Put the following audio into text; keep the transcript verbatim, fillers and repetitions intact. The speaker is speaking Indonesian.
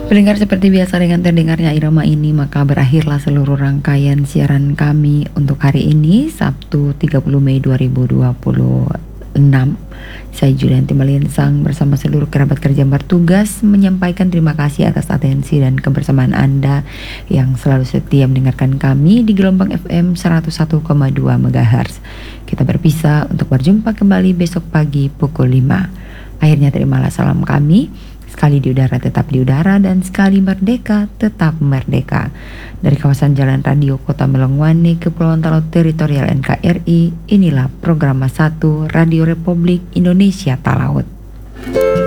Pendengar, seperti biasa dengan terdengarnya irama ini maka berakhirlah seluruh rangkaian siaran kami untuk hari ini Sabtu tiga puluh Mei dua ribu dua puluh enam. Saya Julianti Malinsang bersama seluruh kerabat kerja bertugas menyampaikan terima kasih atas atensi dan kebersamaan Anda yang selalu setia mendengarkan kami di gelombang F M seratus satu koma dua megahertz. Kita berpisah untuk berjumpa kembali besok pagi pukul lima. Akhirnya terimalah salam kami. Sekali di udara tetap di udara, dan sekali merdeka tetap merdeka. Dari kawasan Jalan Radio Kota Melongwane, Kepulauan Talaut Teritorial N K R I, inilah program satu Radio Republik Indonesia Talaut.